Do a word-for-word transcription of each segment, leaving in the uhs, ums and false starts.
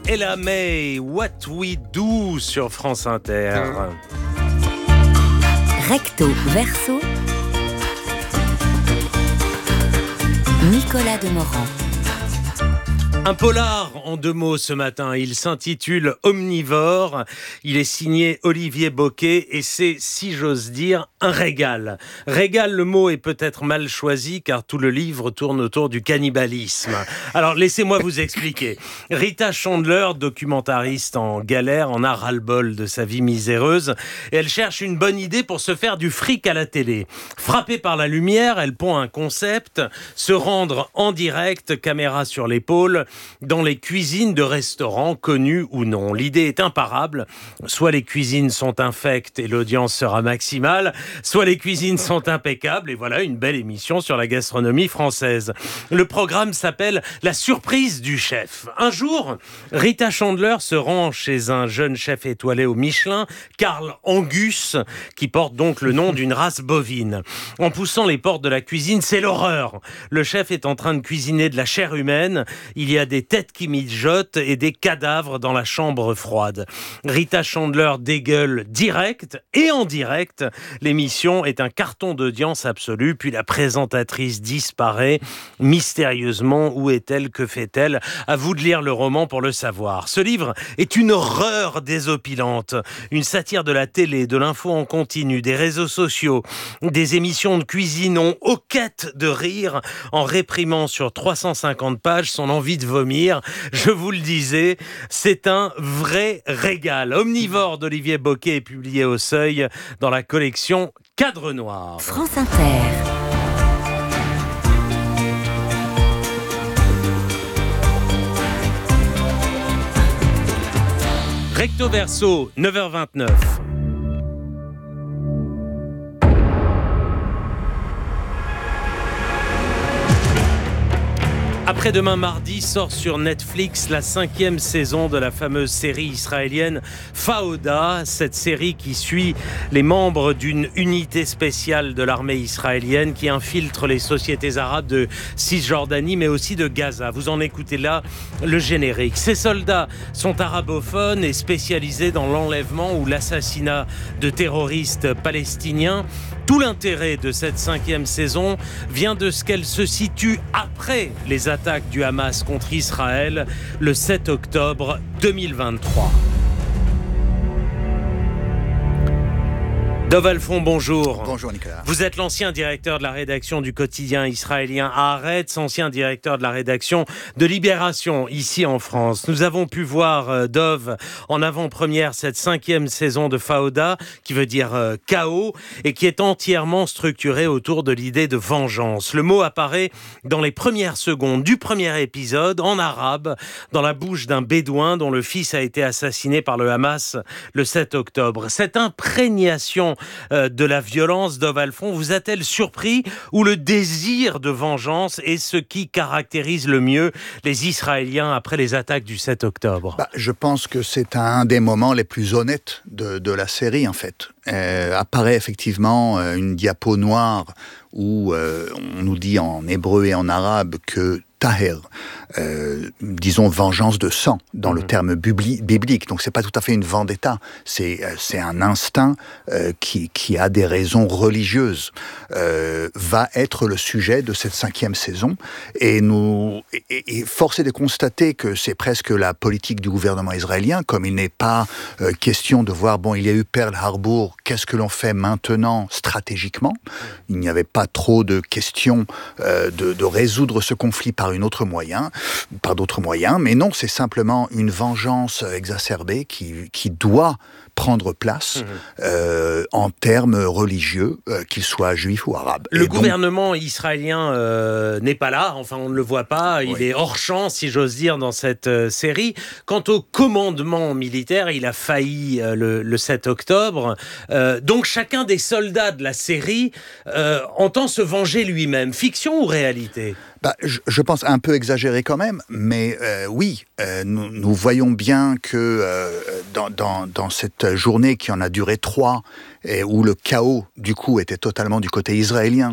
Ella May, What We Do sur France Inter. Recto verso, Nicolas Demorand. Un polar en deux mots ce matin, il s'intitule Omnivore, il est signé Olivier Bocquet et c'est, si j'ose dire, un régal. Régal, le mot est peut-être mal choisi car tout le livre tourne autour du cannibalisme. Alors laissez-moi vous expliquer. Rita Chandler, documentariste en galère, en a ras-le-bol de sa vie miséreuse et elle cherche une bonne idée pour se faire du fric à la télé. Frappée par la lumière, elle pond un concept, se rendre en direct, caméra sur l'épaule, dans les cuisines de restaurants connus ou non. L'idée est imparable. Soit les cuisines sont infectes et l'audience sera maximale, soit les cuisines sont impeccables et voilà une belle émission sur la gastronomie française. Le programme s'appelle La surprise du chef. Un jour, Rita Chandler se rend chez un jeune chef étoilé au Michelin, Karl Angus, qui porte donc le nom d'une race bovine. En poussant les portes de la cuisine, c'est l'horreur. Le chef est en train de cuisiner de la chair humaine. Il y a des têtes qui mijotent et des cadavres dans la chambre froide. Rita Chandler dégueule direct et en direct. L'émission est un carton d'audience absolu, puis la présentatrice disparaît. Mystérieusement, où est-elle? Que fait-elle? À vous de lire le roman pour le savoir. Ce livre est une horreur désopilante. Une satire de la télé, de l'info en continu, des réseaux sociaux, des émissions de cuisine ont hoquette de rire en réprimant sur trois cent cinquante pages son envie de vomir. Je vous le disais, c'est un vrai régal. Omnivore d'Olivier Bocquet est publié au Seuil dans la collection Cadre Noir. France Inter. Recto verso, neuf heures vingt-neuf. Après-demain mardi sort sur Netflix la cinquième saison de la fameuse série israélienne Fauda, cette série qui suit les membres d'une unité spéciale de l'armée israélienne qui infiltre les sociétés arabes de Cisjordanie mais aussi de Gaza. Vous en écoutez là le générique. Ces soldats sont arabophones et spécialisés dans l'enlèvement ou l'assassinat de terroristes palestiniens. Tout l'intérêt de cette cinquième saison vient de ce qu'elle se situe après les attaques du Hamas contre Israël le sept octobre deux mille vingt-trois. Dov Alfond, bonjour. Bonjour Nicolas. Vous êtes l'ancien directeur de la rédaction du quotidien israélien Haaretz, ancien directeur de la rédaction de Libération, ici en France. Nous avons pu voir, euh, Dov, en avant-première cette cinquième saison de Fauda, qui veut dire euh, chaos, et qui est entièrement structurée autour de l'idée de vengeance. Le mot apparaît dans les premières secondes du premier épisode, en arabe, dans la bouche d'un bédouin dont le fils a été assassiné par le Hamas le sept octobre. Cette imprégnation de la violence, Dov Alfond, vous a-t-elle surpris ou le désir de vengeance est ce qui caractérise le mieux les Israéliens après les attaques du sept octobre? bah, Je pense que c'est un des moments les plus honnêtes de, de la série en fait. Euh, apparaît effectivement euh, une diapo noire où euh, on nous dit en hébreu et en arabe que Taher, euh, disons vengeance de sang dans mmh. le terme bibli- biblique. Donc c'est pas tout à fait une vendetta, c'est euh, c'est un instinct euh, qui qui a des raisons religieuses. Euh, va être le sujet de cette cinquième saison et nous et, et force est de constater que c'est presque la politique du gouvernement israélien, comme il n'est pas euh, question de voir bon il y a eu Pearl Harbor, qu'est-ce que l'on fait maintenant stratégiquement. Il n'y avait pas trop de questions euh, de, de résoudre ce conflit par une autre moyen, par d'autres moyens, mais non, c'est simplement une vengeance exacerbée qui, qui doit prendre place mmh. euh, en termes religieux, euh, qu'ils soient juifs ou arabes. Le Et gouvernement donc, israélien euh, n'est pas là, enfin on ne le voit pas, il oui. est hors champ si j'ose dire dans cette euh, série. Quant au commandement militaire, il a failli euh, le, le sept octobre, euh, donc chacun des soldats de la série euh, entend se venger lui-même. Fiction ou réalité ? Bah, je, je pense un peu exagéré quand même, mais euh, oui, euh, nous, nous voyons bien que euh, dans, dans, dans cette journée qui en a duré trois, et où le chaos, du coup, était totalement du côté israélien,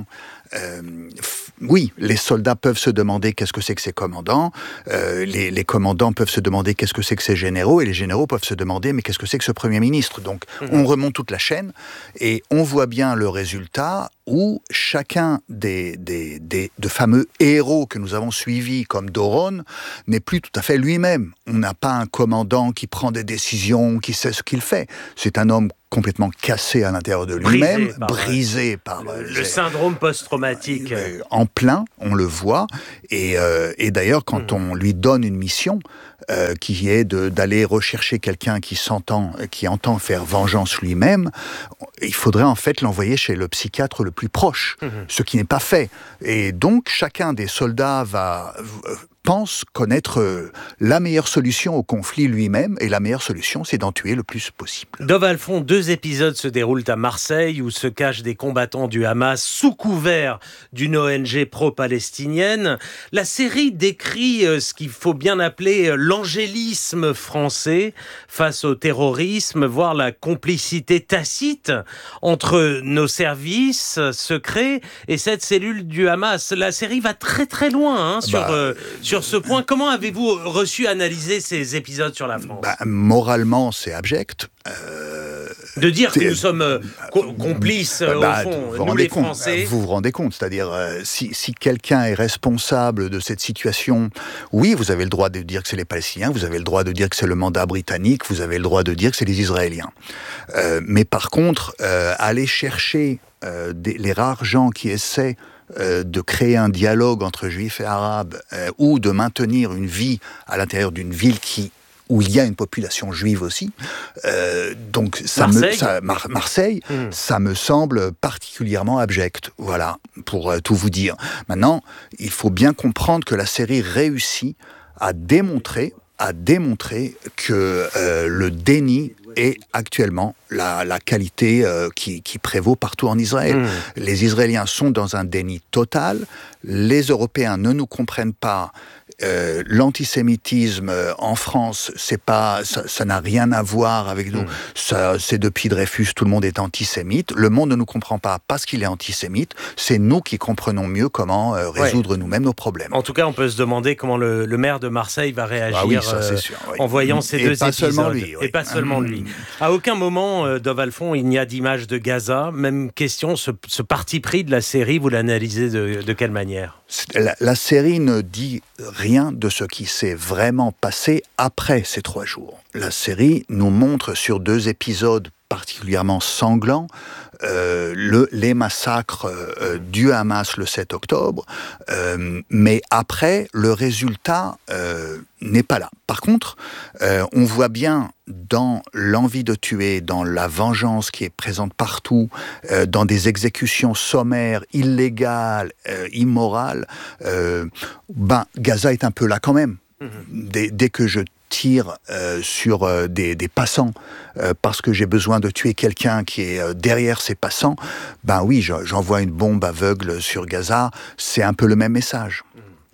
euh, f- oui, les soldats peuvent se demander qu'est-ce que c'est que ces commandants, euh, les, les commandants peuvent se demander qu'est-ce que c'est que ces généraux, et les généraux peuvent se demander mais qu'est-ce que c'est que ce Premier ministre. Donc mmh. on remonte toute la chaîne, et on voit bien le résultat où chacun des, des, des de fameux héros que nous avons suivis, comme Doron, n'est plus tout à fait lui-même. On n'a pas un commandant qui prend des décisions, qui sait ce qu'il fait. C'est un homme complètement cassé à l'intérieur de lui-même, brisé par, brisé par le, euh, le syndrome post-traumatique. Euh, en plein, on le voit. Et, euh, et d'ailleurs, quand mmh. on lui donne une mission, euh, qui est de, d'aller rechercher quelqu'un qui s'entend, qui entend faire vengeance lui-même, il faudrait en fait l'envoyer chez le psychiatre le plus proche, mmh. ce qui n'est pas fait. Et donc, chacun des soldats va... Euh, pense connaître la meilleure solution au conflit lui-même, et la meilleure solution, c'est d'en tuer le plus possible. Dov Alphond, deux épisodes se déroulent à Marseille, où se cachent des combattants du Hamas sous couvert d'une O N G pro-palestinienne. La série décrit ce qu'il faut bien appeler l'angélisme français face au terrorisme, voire la complicité tacite entre nos services secrets et cette cellule du Hamas. La série va très très loin hein, sur... Bah, euh, sur Sur ce point, comment avez-vous reçu, analysé ces épisodes sur la France ? bah, Moralement, c'est abject. Euh, de dire que nous sommes euh, co- complices, euh, bah, au fond, nous les compte, Français. Vous vous rendez compte, c'est-à-dire, euh, si, si quelqu'un est responsable de cette situation, oui, vous avez le droit de dire que c'est les Palestiniens, vous avez le droit de dire que c'est le mandat britannique, vous avez le droit de dire que c'est les Israéliens. Euh, mais par contre, euh, aller chercher euh, des, les rares gens qui essaient Euh, de créer un dialogue entre juifs et arabes euh, ou de maintenir une vie à l'intérieur d'une ville qui, où il y a une population juive aussi. Euh, donc ça Marseille, me, ça, Mar- Marseille mmh. ça me semble particulièrement abject, voilà, pour euh, tout vous dire. Maintenant, il faut bien comprendre que la série réussit à démontrer, à démontrer que euh, le déni est actuellement la, la qualité euh, qui, qui prévaut partout en Israël. Mmh. Les Israéliens sont dans un déni total, les Européens ne nous comprennent pas. Euh, l'antisémitisme euh, en France, c'est pas, ça, ça n'a rien à voir avec nous. Mmh. Ça, c'est depuis Dreyfus, tout le monde est antisémite. Le monde ne nous comprend pas parce qu'il est antisémite. C'est nous qui comprenons mieux comment euh, résoudre ouais. nous-mêmes nos problèmes. En tout cas, on peut se demander comment le, le maire de Marseille va réagir ah oui, ça, c'est sûr, oui. en voyant ces et deux pas épisodes. Seulement lui, oui. Et pas seulement mmh. lui. À aucun moment, euh, Dov Alphond, il n'y a d'image de Gaza. Même question, ce, ce parti pris de la série, vous l'analysez de, de quelle manière ? La, la série ne dit rien de ce qui s'est vraiment passé après ces trois jours. La série nous montre sur deux épisodes particulièrement sanglants euh, le, les massacres euh, du Hamas le sept octobre, euh, mais après, le résultat euh, n'est pas là. Par contre, euh, on voit bien dans l'envie de tuer, dans la vengeance qui est présente partout, euh, dans des exécutions sommaires, illégales, euh, immorales, euh, ben, Gaza est un peu là quand même. Mmh. Dès, dès que je tire euh, sur euh, des, des passants euh, parce que j'ai besoin de tuer quelqu'un qui est euh, derrière ces passants, ben oui, j'envoie une bombe aveugle sur Gaza, c'est un peu le même message.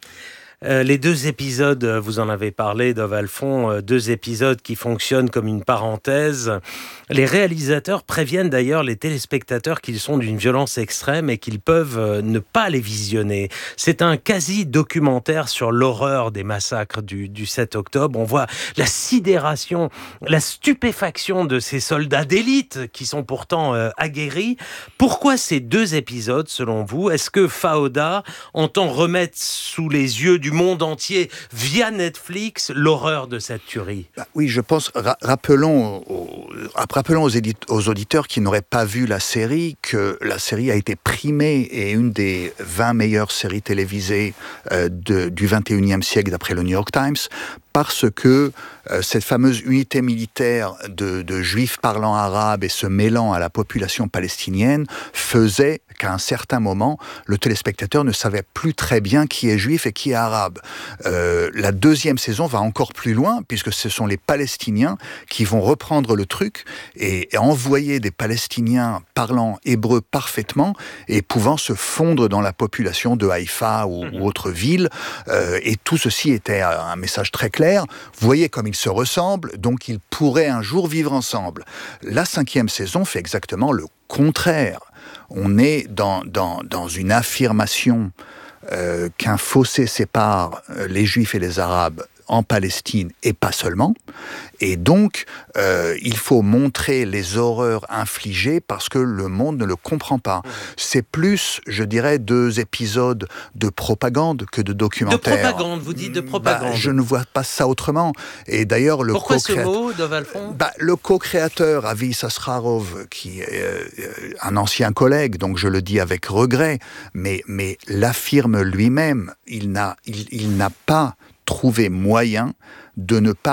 Euh, les deux épisodes, vous en avez parlé, Dov Alphond, euh, deux épisodes qui fonctionnent comme une parenthèse. Les réalisateurs préviennent d'ailleurs les téléspectateurs qu'ils sont d'une violence extrême et qu'ils peuvent euh, ne pas les visionner. C'est un quasi-documentaire sur l'horreur des massacres du, du sept octobre. On voit la sidération, la stupéfaction de ces soldats d'élite qui sont pourtant euh, aguerris. Pourquoi ces deux épisodes, selon vous ? Est-ce que Fauda entend remettre sous les yeux du monde entier, via Netflix, l'horreur de cette tuerie? Bah oui, je pense, ra- rappelons, aux, rappelons aux, édite- aux auditeurs qui n'auraient pas vu la série, que la série a été primée et une des vingt meilleures séries télévisées euh, de, du vingt et unième siècle, d'après le New York Times, parce que euh, cette fameuse unité militaire de, de juifs parlant arabe et se mêlant à la population palestinienne faisait qu'à un certain moment, le téléspectateur ne savait plus très bien qui est juif et qui est arabe. Euh, la deuxième saison va encore plus loin, puisque ce sont les Palestiniens qui vont reprendre le truc et, et envoyer des Palestiniens parlant hébreu parfaitement et pouvant se fondre dans la population de Haïfa ou, mmh. ou autre ville. Euh, et tout ceci était un message très clair. Voyez comme ils se ressemblent, donc ils pourraient un jour vivre ensemble. La cinquième saison fait exactement le contraire. On est dans, dans, dans une affirmation euh, qu'un fossé sépare les Juifs et les Arabes en Palestine, et pas seulement. Et donc, euh, il faut montrer les horreurs infligées parce que le monde ne le comprend pas. C'est plus, je dirais, deux épisodes de propagande que de documentaire. De propagande, vous dites de propagande. Bah, je ne vois pas ça autrement. Et d'ailleurs, le Pourquoi ce co-créateur... mot, Dov Alphonse bah, Le co-créateur, Avi Sasrarov, qui est euh, un ancien collègue, donc je le dis avec regret, mais, mais l'affirme lui-même. Il n'a, il, il n'a pas trouvé moyen de ne pas